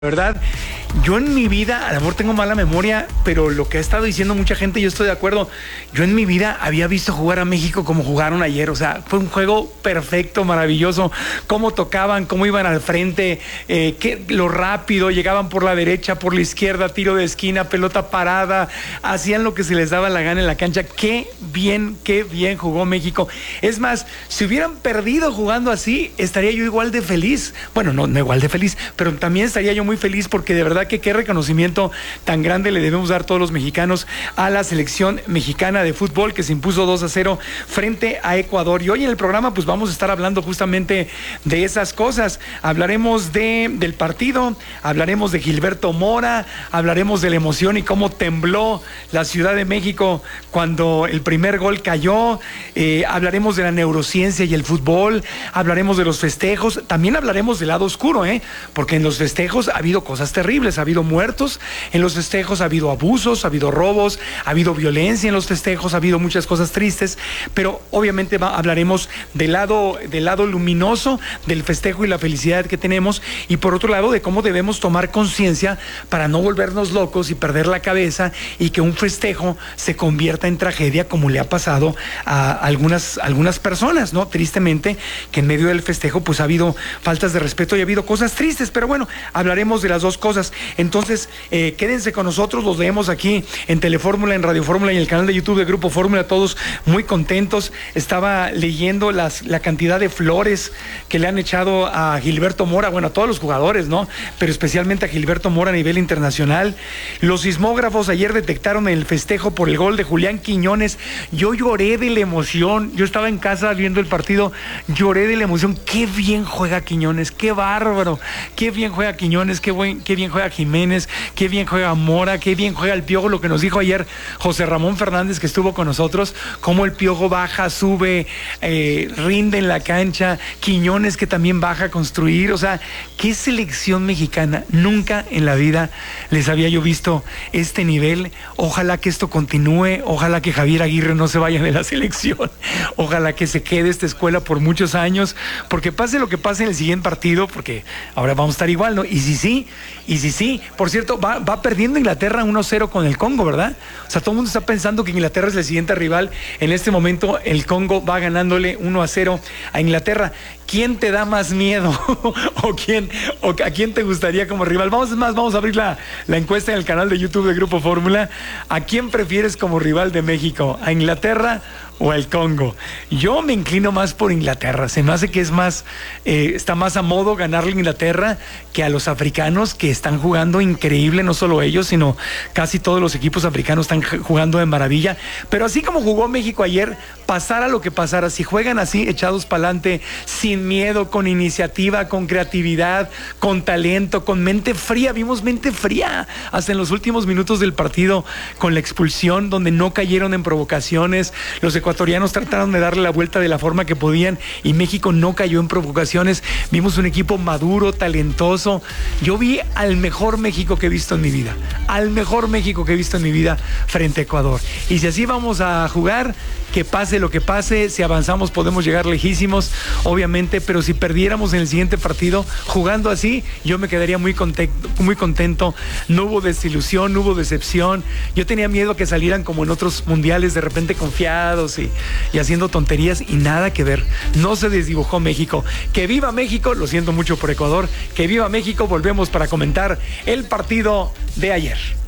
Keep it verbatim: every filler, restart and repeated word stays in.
La verdad, yo en mi vida, a lo mejor tengo mala memoria, pero lo que ha estado diciendo mucha gente, yo estoy de acuerdo. Yo en mi vida había visto jugar a México como jugaron ayer. O sea, fue un juego perfecto, maravilloso. Cómo tocaban, cómo iban al frente, eh, qué, lo rápido, llegaban por la derecha, por la izquierda, tiro de esquina, pelota parada, hacían lo que se les daba la gana en la cancha. Qué bien, qué bien jugó México. Es más, si hubieran perdido jugando así, estaría yo igual de feliz. Bueno, no, no igual de feliz, pero también estaría yo muy feliz porque de verdad que qué reconocimiento tan grande le debemos dar todos los mexicanos a la selección mexicana de fútbol que se impuso dos a cero frente a Ecuador. Y hoy en el programa pues vamos a estar hablando justamente de esas cosas. Hablaremos de, del partido, hablaremos de Gilberto Mora, hablaremos de la emoción y cómo tembló la Ciudad de México cuando el primer gol cayó, eh, hablaremos de la neurociencia y el fútbol, hablaremos de los festejos, también hablaremos del lado oscuro, ¿eh? Porque en los festejos ha habido cosas terribles, ha habido muertos en los festejos, ha habido abusos, ha habido robos, ha habido violencia en los festejos, ha habido muchas cosas tristes, pero obviamente va, hablaremos del lado, del lado luminoso del festejo y la felicidad que tenemos, y por otro lado de cómo debemos tomar conciencia para no volvernos locos y perder la cabeza y que un festejo se convierta en tragedia como le ha pasado a algunas, algunas personas, ¿no? Tristemente, que en medio del festejo pues ha habido faltas de respeto y ha habido cosas tristes, pero bueno, hablaremos de las dos cosas. Entonces, eh, quédense con nosotros, los leemos aquí en Telefórmula, en Radio Fórmula y en el canal de YouTube de Grupo Fórmula, todos muy contentos. Estaba leyendo las, la cantidad de flores que le han echado a Gilberto Mora, bueno, a todos los jugadores, ¿no? Pero especialmente a Gilberto Mora a nivel internacional. Los sismógrafos ayer detectaron el festejo por el gol de Julián Quiñones. Yo lloré de la emoción, yo estaba en casa viendo el partido, lloré de la emoción. Qué bien juega Quiñones, qué bárbaro, qué bien juega Quiñones, qué, buen, qué bien juega Jiménez, qué bien juega Mora, qué bien juega el Piojo. Lo que nos dijo ayer José Ramón Fernández, que estuvo con nosotros, cómo el Piojo baja, sube, eh, rinde en la cancha. Quiñones, que también baja a construir. O sea, qué selección mexicana. Nunca en la vida les había yo visto este nivel. Ojalá que esto continúe, ojalá que Javier Aguirre no se vaya de la selección, ojalá que se quede esta escuela por muchos años, porque pase lo que pase en el siguiente partido, porque ahora vamos a estar igual, ¿no? Y si sí, y si sí, por cierto, va, va perdiendo Inglaterra uno cero con el Congo, ¿verdad? O sea, todo el mundo está pensando que Inglaterra es el siguiente rival. En este momento el Congo va ganándole uno a cero a Inglaterra. ¿Quién te da más miedo? ¿O quién, o a quién te gustaría como rival? Vamos, es más, vamos a abrir la, la encuesta en el canal de YouTube de Grupo Fórmula. ¿A quién prefieres como rival de México? ¿A Inglaterra o al Congo? Yo me inclino más por Inglaterra. Se me hace que es más, eh, está más a modo ganarle a Inglaterra que a los africanos, que están jugando increíble, no solo ellos, sino casi todos los equipos africanos están jugando de maravilla. Pero así como jugó México ayer, pasara lo que pasara, si juegan así, echados para adelante, sin miedo, con iniciativa, con creatividad, con talento, con mente fría. Vimos mente fría hasta en los últimos minutos del partido, con la expulsión, donde no cayeron en provocaciones. Los ecuatorianos trataron de darle la vuelta de la forma que podían y México no cayó en provocaciones. Vimos un equipo maduro, talentoso. Yo vi al mejor México que he visto en mi vida, al mejor México que he visto en mi vida frente a Ecuador. Y si así vamos a jugar, que pase lo que pase, si avanzamos podemos llegar lejísimos, obviamente, pero si perdiéramos en el siguiente partido jugando así, yo me quedaría muy contento, muy contento. No hubo desilusión, no hubo decepción. Yo tenía miedo que salieran como en otros mundiales, de repente confiados y, y haciendo tonterías, y nada que ver. No se desdibujó México. Que viva México, lo siento mucho por Ecuador, que viva México. Volvemos para comentar el partido de ayer.